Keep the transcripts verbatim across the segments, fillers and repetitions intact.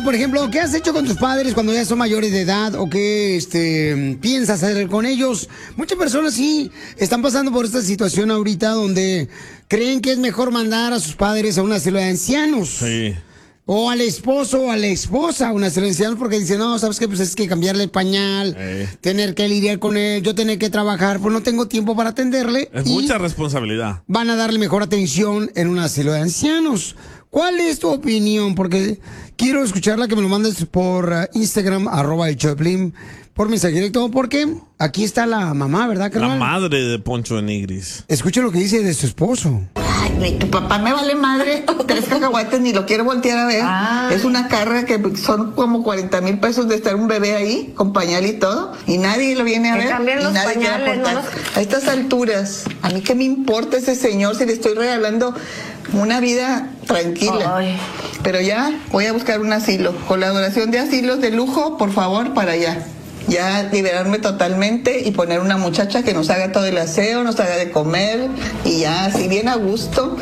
por ejemplo, ¿qué has hecho con tus padres cuando ya son mayores de edad o qué este, piensas hacer con ellos? Muchas personas sí están pasando por esta situación ahorita donde creen que es mejor mandar a sus padres a un asilo de ancianos. Sí. O al esposo o a la esposa a un asilo de ancianos porque dicen, no, ¿sabes qué? Pues es que cambiarle el pañal, Eh. tener que lidiar con él, yo tener que trabajar, pues no tengo tiempo para atenderle. Es y mucha responsabilidad. van a darle mejor atención en un asilo de ancianos. ¿Cuál es tu opinión? Porque quiero escucharla, que me lo mandes por uh, Instagram, arroba el Choplin, por mensaje directo, porque aquí está la mamá, ¿verdad, La carnal? madre de Poncho de Nigris. Escucha lo que dice de su esposo. Ay, tu papá me vale madre, tres cacahuates, ni lo quiero voltear a ver. Ay. Es una carga que son como cuarenta mil pesos de estar un bebé ahí, con pañal y todo, y nadie lo viene a Que ver. cambien y los nadie quiere pañales, aportar. no los- A estas alturas, a mí qué me importa ese señor si le estoy regalando una vida tranquila. Ay. Pero ya voy a buscar un asilo. Colaboración de asilos de lujo, por favor, para allá. Ya liberarme totalmente y poner una muchacha que nos haga todo el aseo, nos haga de comer y ya así bien a gusto.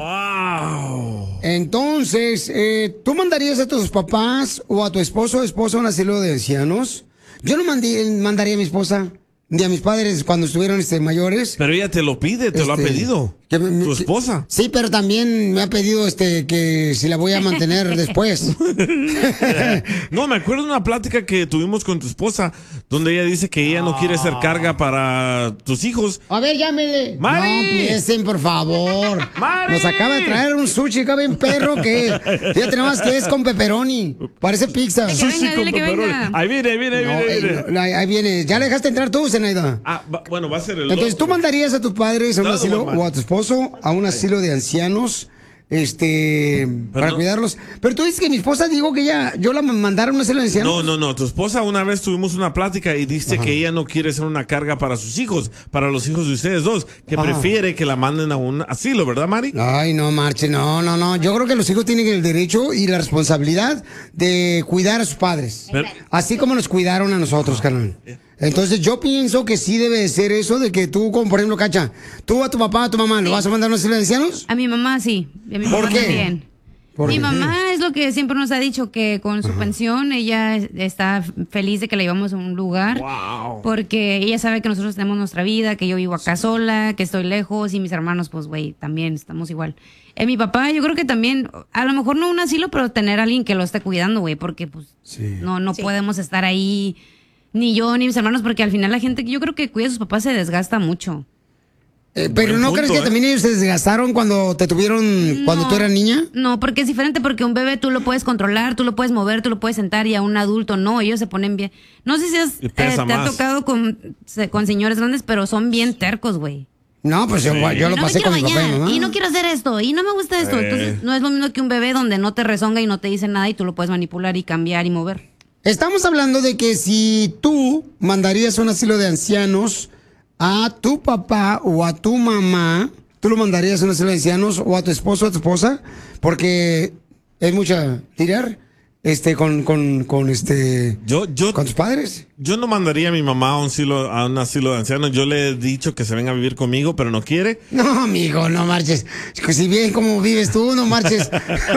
¡Wow! Entonces, eh, ¿tú mandarías a tus papás o a tu esposo o esposa a un asilo de ancianos? Yo no mandé- mandaría a mi esposa ni a mis padres cuando estuvieron este, mayores. Pero ella te lo pide, te lo ha Este, pedido. que me- Tu esposa. Sí, pero también me ha pedido este que si la voy a mantener después. No, me acuerdo de una plática que tuvimos con tu esposa, donde ella dice que ella no quiere ser carga para tus hijos. A ver, llámele. ¡Mari! No empiecen, por favor. ¡Mari! Nos acaba de traer un sushi acá bien perro que fíjate nada más que es con pepperoni. Parece pizza. Que Sushi venga, con dile que pepperoni. venga. Ahí viene, viene, No, viene, eh, viene. no, ahí ahí viene. Ya le dejaste entrar tú, Zenaida. Ah, va- bueno, va a ser el Entonces, ¿tú otro. mandarías a tus padres a un Dado, asilo mamá. o a tu esposo a un asilo de ancianos? Este, para no- cuidarlos. Pero tú dices que mi esposa dijo que ya, yo la mandara a un asilo de ancianos. No, no, no. Tu esposa una vez tuvimos una plática y dice que ella no quiere ser una carga para sus hijos, para los hijos de ustedes dos, que Ajá. prefiere que la manden a un asilo, ¿verdad, Mari? Ay, no, marche, no, no, no. Yo creo que los hijos tienen el derecho y la responsabilidad de cuidar a sus padres. Pero- Así como nos cuidaron a nosotros, carnal. Entonces yo pienso que sí debe de ser eso de que tú, como por ejemplo, Cacha, tú a tu papá, a tu mamá, ¿lo vas a mandar a un asilo de ancianos? A mi mamá sí. Y a mi ¿Por papá qué? también. ¿Por Mi qué? mamá es lo que siempre nos ha dicho, que con su pensión ella está feliz de que la llevamos a un lugar. Wow. Porque ella sabe que nosotros tenemos nuestra vida, que yo vivo acá sola, que estoy lejos y mis hermanos, pues, güey, también estamos igual. Eh, mi papá, yo creo que también, a lo mejor no un asilo, pero tener a alguien que lo esté cuidando, güey, porque pues Sí. no, no podemos estar ahí, ni yo ni mis hermanos, porque al final la gente que yo creo que cuida a sus papás se desgasta mucho. Eh, pero Buen ¿no punto, crees que ¿eh? también ellos se desgastaron cuando te tuvieron, cuando No. tú eras niña? No, porque es diferente, porque un bebé tú lo puedes controlar, tú lo puedes mover, tú lo puedes sentar, y a un adulto no, ellos se ponen bien. No sé si has, Y pesa eh, te ha más. tocado con, se- con señores grandes, pero son bien tercos, güey. No, pues yo, Sí. yo Y lo no me pasé quiero con mi papá y bañar, mamá. y no quiero hacer esto, y no me gusta esto. Eh. Entonces, no es lo mismo que un bebé donde no te rezonga y no te dice nada y tú lo puedes manipular y cambiar y mover. Estamos hablando de que si tú mandarías a un asilo de ancianos a tu papá o a tu mamá, tú lo mandarías a un asilo de ancianos o a tu esposo o a tu esposa, porque es mucha tirar este con, con, con este Yo, yo, con tus padres. yo no mandaría a mi mamá a un asilo, a un asilo de ancianos. Yo le he dicho que se venga a vivir conmigo, pero no quiere. No, amigo, no marches. Si bien como vives tú, no marches.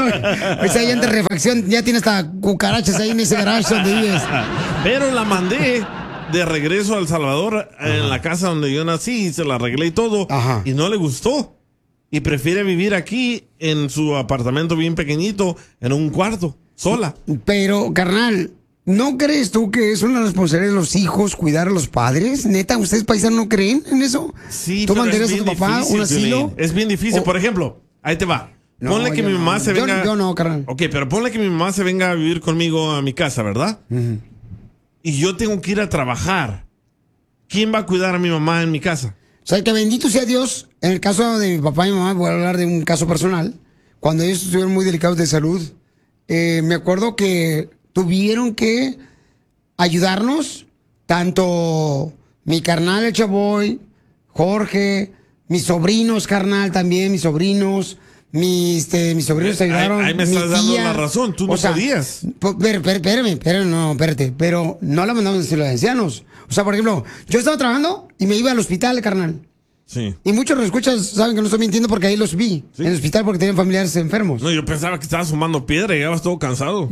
Esa llanta de refacción ya tiene hasta cucarachas ahí en ese garage donde vives. Pero la mandé de regreso a El Salvador, en la casa donde yo nací, y se la arreglé y todo, Ajá. y no le gustó. Y prefiere vivir aquí en su apartamento bien pequeñito, en un cuarto, sola. Pero, carnal, ¿no crees tú que es una responsabilidad de los hijos cuidar a los padres? Neta, ¿ustedes paisanos no creen en eso? Sí, ¿Tú pero mandarías es a tu bien papá difícil, un asilo? Piolín. Es bien difícil. O- Por ejemplo, ahí te va. No, ponle que yo mi no. mamá se Yo- venga. yo no, carnal. Ok, pero ponle que mi mamá se venga a vivir conmigo a mi casa, ¿verdad? Y yo tengo que ir a trabajar. ¿Quién va a cuidar a mi mamá en mi casa? O sea, que bendito sea Dios. En el caso de mi papá y mi mamá, voy a hablar de un caso personal. Cuando ellos estuvieron muy delicados de salud, eh, me acuerdo que tuvieron que ayudarnos, tanto mi carnal, el Chavoy, Jorge, mis sobrinos, carnal, también, mis sobrinos, mis, este, mis sobrinos Eh, ahí- ayudaron. ahí me mi estás dando tía. la razón, tú no O sea, podías. po- Pero, pero, espérame, espérame, no, espérate, pero no la mandamos a los ancianos. O sea, por ejemplo, yo estaba trabajando y me iba al hospital, carnal. Sí. Y muchos los escuchas saben que no estoy mintiendo porque ahí los vi. Sí. En el hospital porque tenían familiares enfermos. No, yo pensaba que estabas fumando piedra y llegabas todo cansado.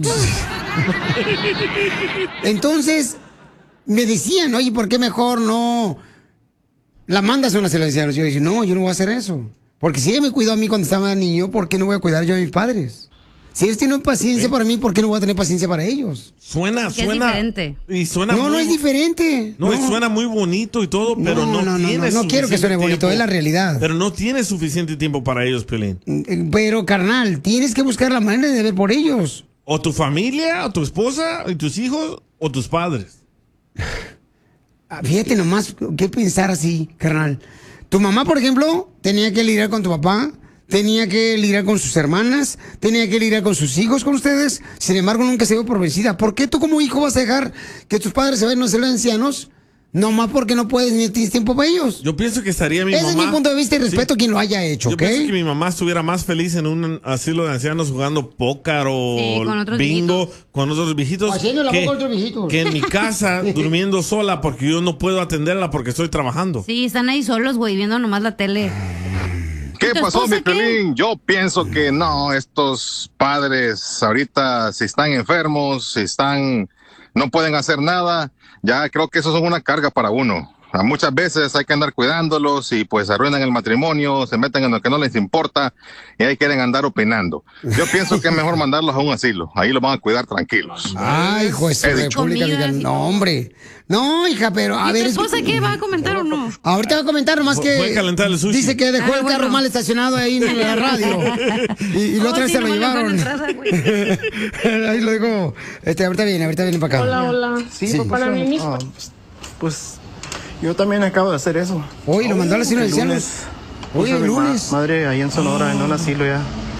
Entonces, me decían, oye, ¿por qué mejor no la mandas a una asilo de ancianos? Yo dije, no, yo no voy a hacer eso. Porque si ella me cuidó a mí cuando estaba niño, ¿por qué no voy a cuidar yo a mis padres? Si ellos tienen paciencia ¿Sí? para mí, ¿por qué no voy a tener paciencia para ellos? Suena, que suena. Es diferente. Y suena no, muy, no es diferente. No, no, suena muy bonito y todo, pero no, no, no tiene no, no quiero que suene bonito, tiempo, es la realidad. Pero no tiene suficiente tiempo para ellos, Piolín. Pero, carnal, tienes que buscar la manera de ver por ellos. O tu familia, o tu esposa, y tus hijos, o tus padres. Fíjate nomás qué pensar así, carnal. Tu mamá, por ejemplo, tenía que lidiar con tu papá, tenía que lidiar con sus hermanas, tenía que lidiar con sus hijos, con ustedes. Sin embargo, nunca se dio por vencida. ¿Por qué tú como hijo vas a dejar que tus padres se vayan a ser ancianos? Nomás porque no puedes ni tienes tiempo para ellos. Yo pienso que estaría mi Ese mamá... Ese es mi punto de vista y respeto sí. a quien lo haya hecho, Yo ¿ok? pienso que mi mamá estuviera más feliz en un asilo de ancianos jugando póker o sí, con otros bingo viejitos. con otros viejitos. Haciendo la que, boca a otros viejitos. que en mi casa durmiendo sola porque yo no puedo atenderla porque estoy trabajando. Sí, están ahí solos, güey, viendo nomás la tele. ¿Qué pasó, mi qué? Piolín? Yo pienso que no, estos padres ahorita si están enfermos, si están, no pueden hacer nada, ya creo que eso son una carga para uno. Muchas veces hay que andar cuidándolos y pues arruinan el matrimonio, se meten en lo que no les importa y ahí quieren andar opinando. Yo pienso que es mejor mandarlos a un asilo, ahí los van a cuidar tranquilos. Ay, juez de República Dominicana. No, hombre. No, hija, pero a ¿Y ver. tu es que- esposa qué va a comentar o no? Ahorita va a comentar nomás que Fue a calentar el sushi. dice que dejó Ah, el bueno. carro mal estacionado ahí en la radio y, y la Oh, otra vez sí, se lo nomás le llevaron. fue en entrada, güey. Ahí lo digo. Este, ahorita viene, ahorita viene para acá. Hola, hola. Sí, Sí, papá. para mí mismo. Ah, pues yo también acabo de hacer eso. Hoy lo mandó al asilo de El ancianos. lunes. Hoy Puse a el mi ma- lunes. Madre ahí en Sonora, en un asilo ya.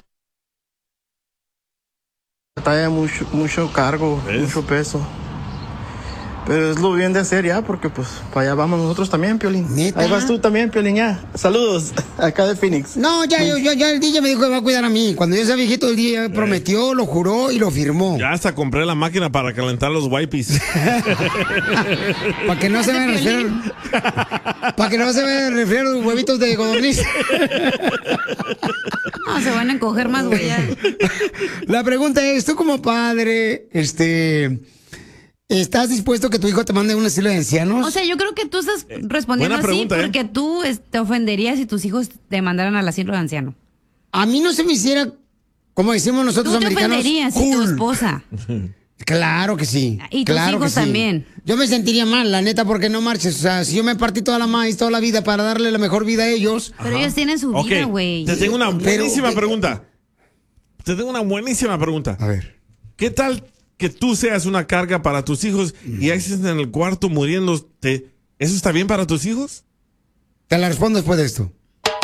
Trae mucho, mucho cargo, ¿Ves? mucho peso. Pero es lo bien de hacer ya, porque pues para allá vamos nosotros también, Piolín. ¿Neta? Ahí vas tú también, Piolín, ya. Saludos, acá de Phoenix. No, ya, yo, yo- ya el D J me dijo que va a cuidar a mí. Cuando yo sea viejito, el D J prometió, lo juró y lo firmó. Ya hasta compré la máquina para calentar los wipes. Para que no se vean resfriar. Para que no se vean resfriar los huevitos de codorniz. No, se van a encoger más, güey. ya. La pregunta es, tú como padre, este, ¿estás dispuesto que tu hijo te mande a un asilo de ancianos? O sea, yo creo que tú estás respondiendo buena así pregunta, ¿eh? porque tú es- te ofenderías si tus hijos te mandaran al asilo de anciano. A mí no se me hiciera, como decimos nosotros Tú te americanos, ofenderías si tu cool. esposa. Claro que sí. Y tus claro hijos que sí. también. Yo me sentiría mal, la neta, porque no marches. O sea, si yo me partí toda la maíz, toda la vida para darle la mejor vida a ellos. Pero ellos tienen su Ok, vida, güey. te tengo una Pero- buenísima pregunta. Te tengo una buenísima pregunta. A ver. ¿Qué tal que tú seas una carga para tus hijos y ya estés en el cuarto muriéndote? ¿Eso está bien para tus hijos? Te la respondo después de esto.